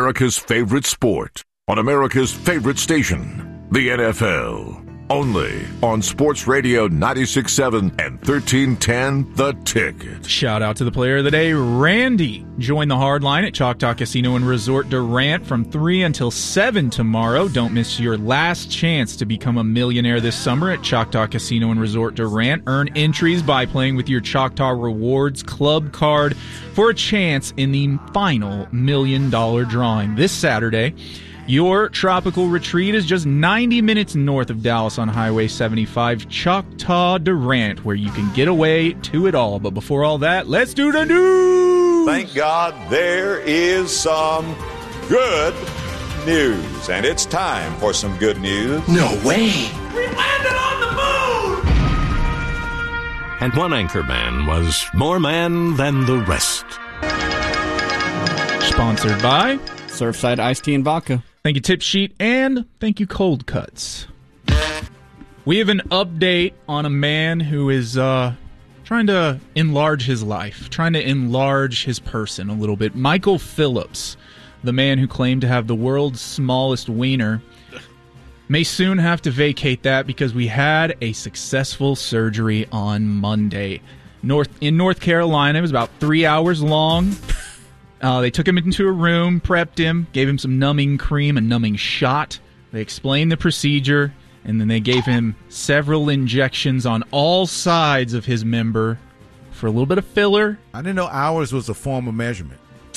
America's favorite sport on America's favorite station, the NFL. Only on Sports Radio 96.7 and 1310 The Ticket. Shout out to the player of the day, Randy. Join the hard line at Choctaw Casino and Resort Durant from 3 until 7 tomorrow. Don't miss your last chance to become a millionaire this summer at Choctaw Casino and Resort Durant. Earn entries by playing with your Choctaw Rewards Club card for a chance in the final $1 million drawing this Saturday. Your tropical retreat is just 90 minutes north of Dallas on Highway 75, Choctaw Durant, where you can get away to it all. But before all that, let's do the news! Thank God there is some good news. And it's time for some good news. No way! We landed on the moon! And one anchor man was more man than the rest. Sponsored by Surfside Iced Tea and Vodka. Thank you, Tip Sheet, and thank you, Cold Cuts. We have an update on a man who is trying to enlarge his life, trying to enlarge his person a little bit. Michael Phillips, the man who claimed to have the world's smallest wiener, may soon have to vacate that because we had a successful surgery on Monday. In North Carolina, it was about 3 hours long. They took him into a room, prepped him, gave him some numbing cream, a numbing shot. They explained the procedure, and then they gave him several injections on all sides of his member for a little bit of filler. I didn't know hours was a form of measurement.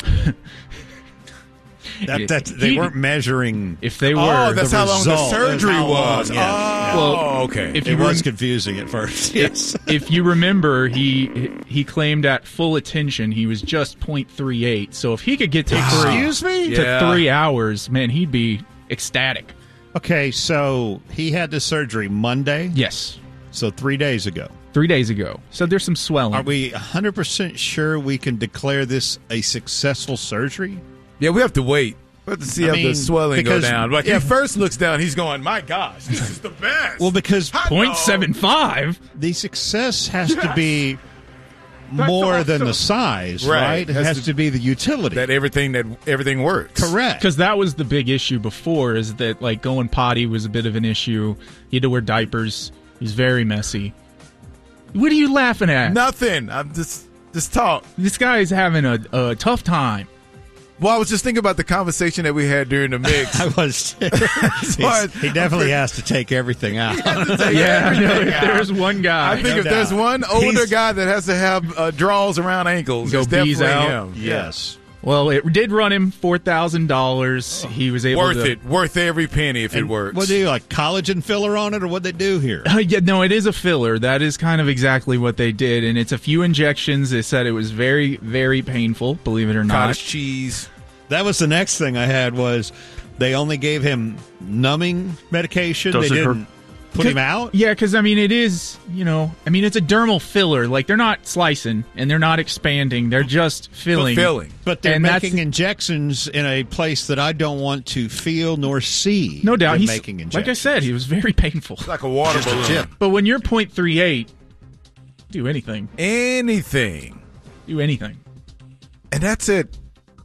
They weren't measuring. If they were, that's how long the surgery was. Yeah. Well, okay. It was confusing at first. Yes. If you remember, he claimed at full attention he was just 0.38. So if he could get to 3 hours, man, he'd be ecstatic. Okay, so he had the surgery Monday? Yes. So 3 days ago. 3 days ago. So there's some swelling. Are we 100% sure we can declare this a successful surgery? Yeah, we have to wait. We have to see how the swelling go down. Like, he first looks down, he's going, my gosh, this is the best. Well, because 0.75. The success has to be more than the size, right? It has to be the utility. That everything works. Correct. Because that was the big issue before, is that, like, going potty was a bit of an issue. He had to wear diapers. He's very messy. What are you laughing at? Nothing. I'm just talk. This guy is having a tough time. Well, I was just thinking about the conversation that we had during the mix. I was. He definitely has to take everything out. Yeah, I know. If there's one guy. I think if there's one older guy that has to have draws around ankles, it's definitely him. Yes. Well, it did run him $4,000. He was able worth every penny if it works. What do you like, collagen filler on it, or what they do here? Yeah, no, it is a filler. That is kind of exactly what they did, and it's a few injections. They said it was very, very painful. Believe it or not. Cottage cheese. That was the next thing I had was they only gave him numbing medication. They didn't put him out? Yeah, because, I mean, it is, it's a dermal filler. Like, they're not slicing and they're not expanding. They're just filling. But they're making injections in a place that I don't want to feel nor see. No doubt. He's making injections. Like I said, he was very painful. It's like a water balloon. But when you're 0.38, do anything. Do anything. And that's it.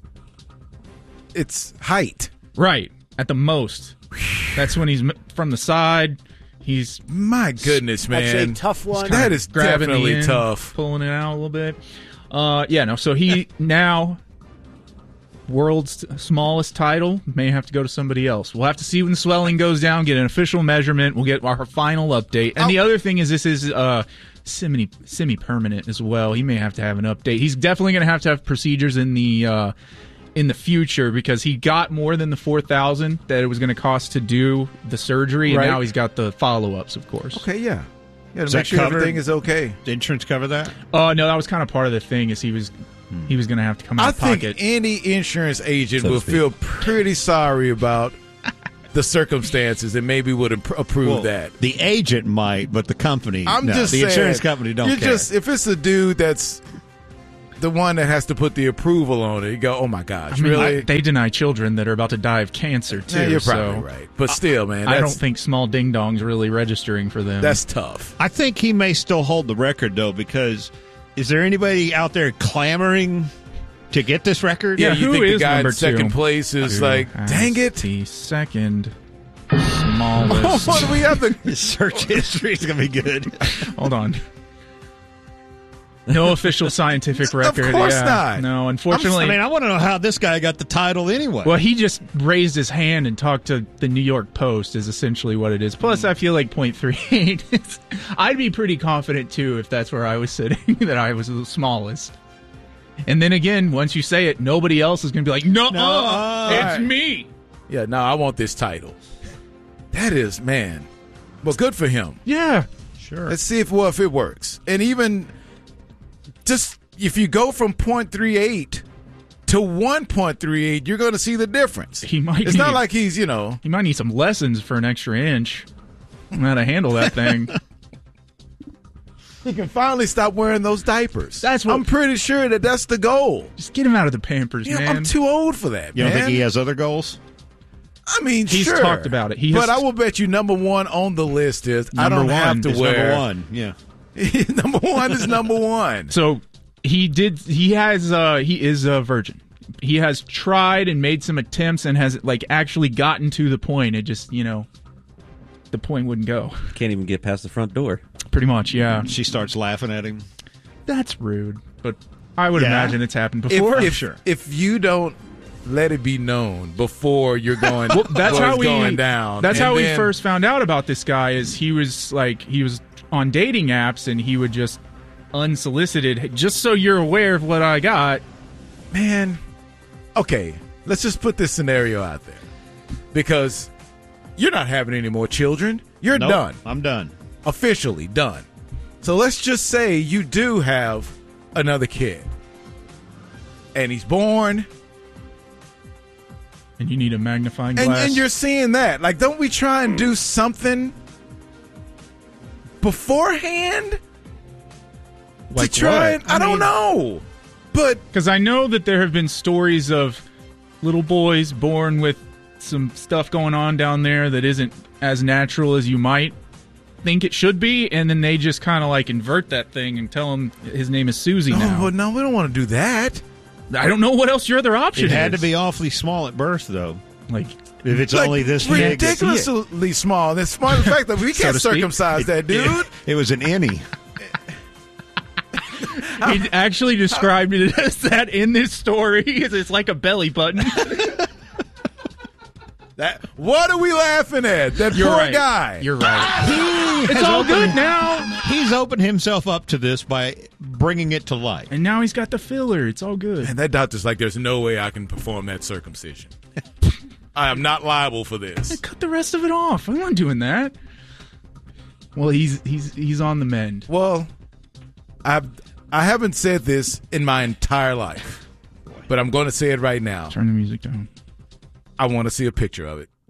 It's height. Right. At the most. That's when he's from the side. He's my goodness, man. That's a tough one. That is definitely tough. Pulling it out a little bit. So he now world's smallest title may have to go to somebody else. We'll have to see when the swelling goes down, get an official measurement. We'll get our final update. And the other thing is this is semi-permanent as well. He may have to have an update. He's definitely going to have procedures in the future because he got more than the $4,000 that it was going to cost to do the surgery, and now he's got the follow-ups, of course. Okay, yeah. Yeah, to make sure everything is okay. Did insurance cover that? No, that was kind of part of the thing is he was going to have to come out of pocket. I think any insurance agent will feel pretty sorry about the circumstances and maybe would approve that. The agent might, but the company, the insurance company don't care. If it's a dude that's the one that has to put the approval on it, you go, oh my gosh, really? They deny children that are about to die of cancer, too. Yeah, you're probably right. But still, man. I don't think small ding-dong's really registering for them. That's tough. I think he may still hold the record, though, because is there anybody out there clamoring to get this record? Yeah, you who think the is guy number in second two? place is like, dang it. The second smallest. What do we have to... His search history is going to be good. Hold on. No official scientific record. Of course not. No, unfortunately. I want to know how this guy got the title anyway. Well, he just raised his hand and talked to the New York Post is essentially what it is. Plus, I feel like 0.38. I'd be pretty confident, too, if that's where I was sitting, that I was the smallest. And then again, once you say it, nobody else is going to be like, no, it's right. me. Yeah, no, I want this title. That is, man. Well, good for him. Yeah. Sure. Let's see if it works. And even just if you go from 0.38 to 1.38, you're going to see the difference. He might. It's not like he's, He might need some lessons for an extra inch on how to handle that thing. He can finally stop wearing those diapers. That's what I'm pretty sure that's the goal. Just get him out of the Pampers, Yeah, man. I'm too old for that. You don't man. think he has other goals? I mean, He's sure. talked about it. But I will bet you number one on the list is I Number don't one have to It's wear. number one. Yeah. Number one is number one. So he is a virgin. He has tried and made some attempts and has actually gotten to the point. It just, the point wouldn't go. Can't even get past the front door. Pretty much, yeah. She starts laughing at him. That's rude, but I would Yeah. imagine it's happened before. If you don't let it be known before you're going, That's how we going down. That's and how we then- first found out about this guy. Is he was on dating apps and he would just unsolicited. Just so you're aware of what I got, Man, okay, let's just put this scenario out there because you're not having any more children. You're Nope, done. I'm done. Officially done. So let's just say you do have another kid and he's born and you need a magnifying glass. and you're seeing that. Like, don't we try and do something beforehand Like to try what? and, I don't know. But Because I know that there have been stories of little boys born with some stuff going on down there that isn't as natural as you might think it should be, and then they just kind of invert that thing and tell him his name is Susie now. well, no, we don't want to do that. I don't know what else your other option It is. had to be awfully small at birth, though. If it's only this big, ridiculously small. That's smart. The fact that we can't to speak. circumcise that dude. It was an innie. He actually described it as that in this story. It's like a belly button. What are we laughing at? That You're poor right. guy. You're right. It's all good now. He's opened himself up to this by bringing it to light. And now he's got the filler. It's all good. And that doctor's like, there's no way I can perform that circumcision. I am not liable for this. Cut the rest of it off. I'm not doing that. Well, he's on the mend. Well, I haven't said this in my entire life, but I'm going to say it right now. Turn the music down. I want to see a picture of it.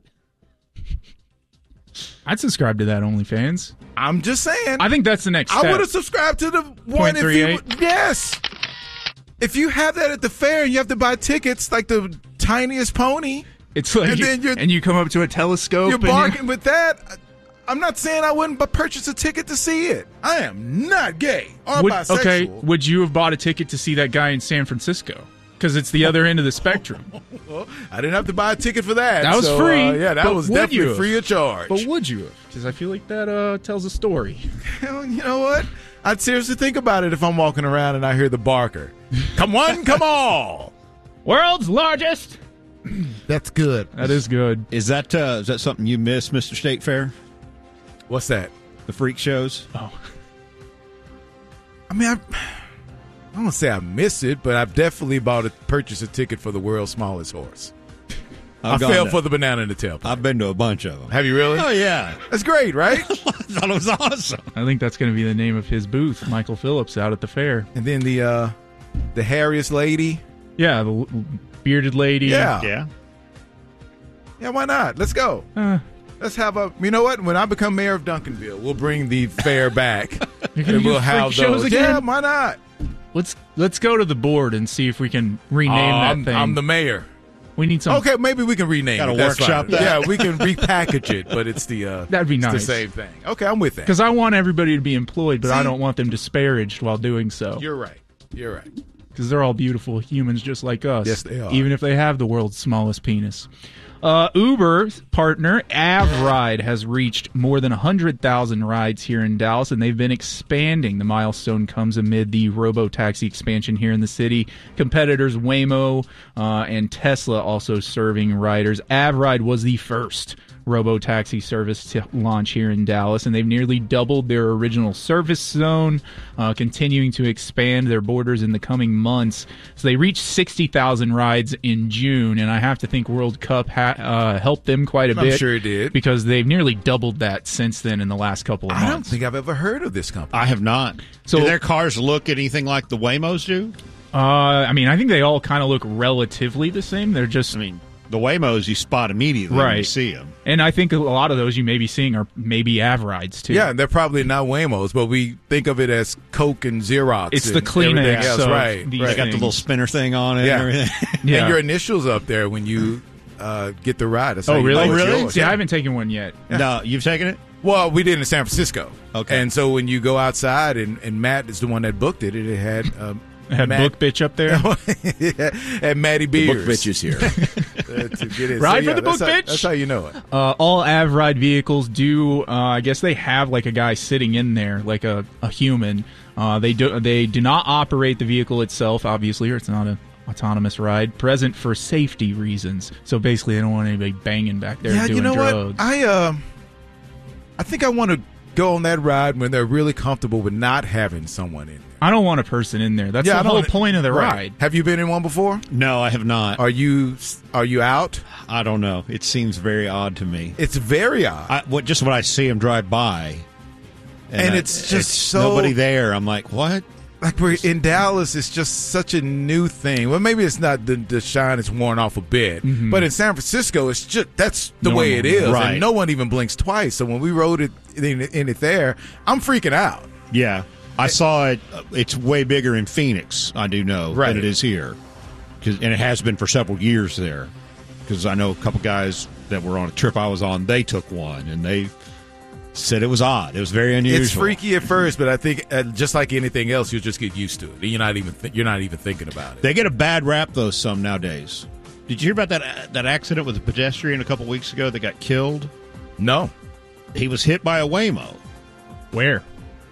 I'd subscribe to that OnlyFans. I'm just saying. I think that's the next step. I would have subscribed to the one if you 0.38? yes. If you have that at the fair and you have to buy tickets like the tiniest pony, It's like, and then and you come up to a telescope. you're and barking with that. I'm not saying I wouldn't purchase a ticket to see it. I am not gay or bisexual. Okay, would you have bought a ticket to see that guy in San Francisco? Because it's the other end of the spectrum. Well, I didn't have to buy a ticket for that. That was so, free. Yeah, that but was would definitely you have? free of charge. But would you have? Because I feel like that tells a story. Hell, you know what? I'd seriously think about it if I'm walking around and I hear the barker. Come on, come all. World's largest. That's good. That is good. Is that something you miss, Mr. State Fair? What's that? The freak shows? Oh. I mean, I don't say I miss it, but I've definitely purchased a ticket for the world's smallest horse. I fell for the banana in the tailpipe. I've been to a bunch of them. Have you really? Oh, yeah. That's great, right? I thought it was awesome. I think that's going to be the name of his booth, Michael Phillips, out at the fair. And then the hairiest lady. Yeah, the bearded lady. Yeah. Yeah. Yeah, why not? Let's go. Let's have you know what? When I become mayor of Duncanville, we'll bring the fair back. You're gonna and do we'll have freak shows those. again? Yeah, why not? Let's go to the board and see if we can rename that thing. I'm the mayor. We need some. Okay, maybe we can rename Gotta it. That's workshop fine. that. Yeah, we can repackage it, but it's the That'd be it's nice. the same thing. Okay, I'm with that. Because I want everybody to be employed, but I See? don't want them disparaged while doing so. You're right. You're right. because they're all beautiful humans just like us. Yes, they are. Even if they have the world's smallest penis. Uber partner AvRide has reached more than 100,000 rides here in Dallas, and they've been expanding. The milestone comes amid the robo-taxi expansion here in the city. Competitors Waymo and Tesla also serving riders. AvRide was the first robo-taxi service to launch here in Dallas, and they've nearly doubled their original service zone, continuing to expand their borders in the coming months. So they reached 60,000 rides in June, and I have to think World Cup helped them quite a bit. I'm sure it did. Because they've nearly doubled that since then in the last couple of months. I don't think I've ever heard of this company. I have not. So, do their cars look anything like the Waymos do? I mean, I think they all kind of look relatively the same. They're just... The Waymos you spot immediately when you see them. And I think a lot of those you may be seeing are maybe AvRides, too. Yeah, they're probably not Waymos, but we think of it as Coke and Xerox. It's the Kleenex. Else, right. They got the little spinner thing on it and everything. Yeah. And your initials up there when you get the ride. That's really? Yours. See, I haven't taken one yet. Yeah. No, you've taken it? Well, we did in San Francisco. Okay. And so when you go outside, and Matt is the one that booked it, it had... had Book Bitch up there. And Maddie Beers. Book Bitch is here. To get in. Ride for the Book Bitch. That's how you know it. All AvRide vehicles do. I guess they have like a guy sitting in there, like a human. They do not operate the vehicle itself, obviously, or it's not an autonomous ride. Present for safety reasons. So basically, they don't want anybody banging back there doing drugs. What? I think I want to go on that ride when they're really comfortable with not having someone in there. I don't want a person in there. That's the whole point of the ride. Have you been in one before? No, I have not. Are you out? I don't know. It seems very odd to me. It's very odd. Just when I see them drive by, and it's just so nobody there. I'm like, what? Like we're in Dallas, it's just such a new thing. Well, maybe it's not the shine is worn off a bit, but in San Francisco, it's just that's the way it is, right. And no one even blinks twice. So when we rode it in it there, I'm freaking out. Yeah. I saw it. It's way bigger in Phoenix, I do know, than it is here. And it has been for several years there. Because I know a couple guys that were on a trip I was on, they took one, and they said it was odd. It was very unusual. It's freaky at first, but I think just like anything else, you'll just get used to it. You're not even thinking about it. They get a bad rap, though, some nowadays. Did you hear about that accident with a pedestrian a couple weeks ago that got killed? No. He was hit by a Waymo. Where?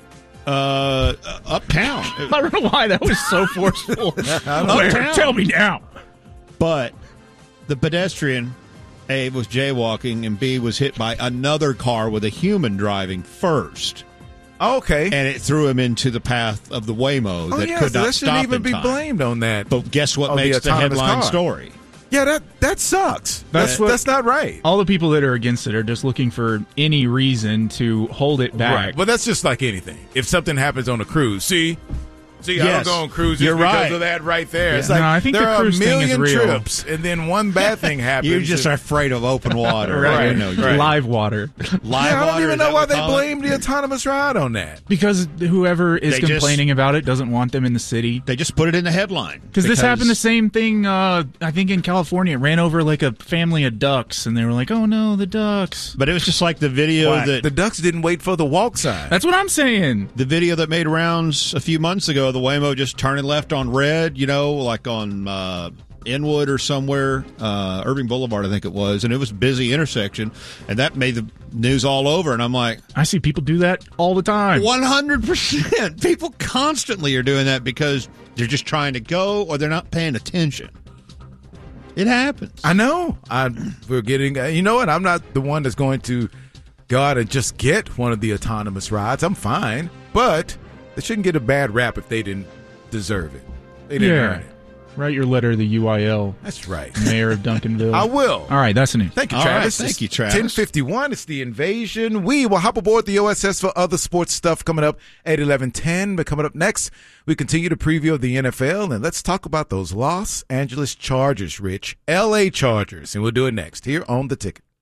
Uptown. I don't know why that was so forceful. Where? Tell me now. But the pedestrian, A, was jaywalking, and B, was hit by another car with a human driving first. Okay. And it threw him into the path of the Waymo that could not stop shouldn't even be time. blamed on that. But guess what makes the headline story? Yeah, that sucks. That's not right. All the people that are against it are just looking for any reason to hold it back. Right. Well, that's just like anything. If something happens on a cruise, I don't go on cruises because of that right there. Yeah. It's like I think there the cruise are a million thing is real. trips, and then one bad thing happens. You just are afraid of open water. Right. Right. Live water. I don't even know why they blame the autonomous ride on that. Because whoever is complaining about it doesn't want them in the city. They just put it in the headline. Because this happened the same thing, I think, in California. It ran over like a family of ducks, and they were like, oh, no, the ducks. But it was just like the video that... The ducks didn't wait for the walk sign. That's what I'm saying. The video that made rounds a few months ago, the Waymo just turning left on red, like on Inwood or somewhere, Irving Boulevard, I think it was, and it was a busy intersection, and that made the news all over, and I'm like... I see people do that all the time. 100%. People constantly are doing that because they're just trying to go or they're not paying attention. It happens. I know. We're getting... You know what? I'm not the one that's going to go out and just get one of the autonomous rides. I'm fine, but they shouldn't get a bad rap if they didn't deserve it. They didn't earn it. Write your letter to the UIL. That's right. Mayor of Duncanville. I will. All right, that's the news. Thank you, Travis. Thank you, Travis. 10:51. It's the invasion. We will hop aboard the OSS for other sports stuff coming up at 11:10. But coming up next, we continue to preview the NFL, and let's talk about those Los Angeles Chargers, Rich. L.A. Chargers, and we'll do it next here on The Ticket.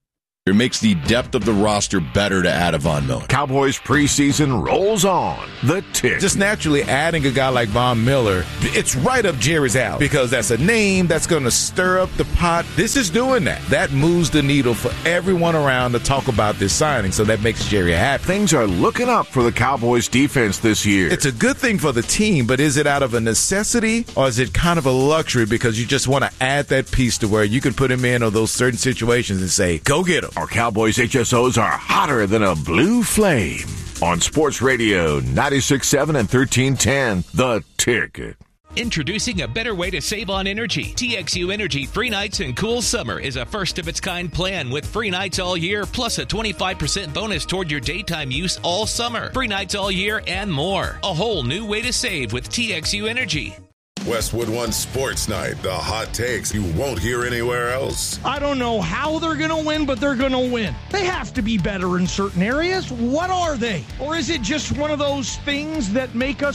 It makes the depth of the roster better to add a Von Miller. Cowboys preseason rolls on. The Tick. Just naturally adding a guy like Von Miller, it's right up Jerry's alley because that's a name that's going to stir up the pot. This is doing that. That moves the needle for everyone around to talk about this signing, so that makes Jerry happy. Things are looking up for the Cowboys defense this year. It's a good thing for the team, but is it out of a necessity or is it kind of a luxury because you just want to add that piece to where you can put him in on those certain situations and say, go get him. Our Cowboys HSOs are hotter than a blue flame. On Sports Radio 96.7 and 1310, The Ticket. Introducing a better way to save on energy. TXU Energy Free Nights and Cool Summer is a first-of-its-kind plan with free nights all year, plus a 25% bonus toward your daytime use all summer. Free nights all year and more. A whole new way to save with TXU Energy. Westwood One Sports Night. The hot takes you won't hear anywhere else. I don't know how they're going to win, but they're going to win. They have to be better in certain areas. What are they? Or is it just one of those things that make us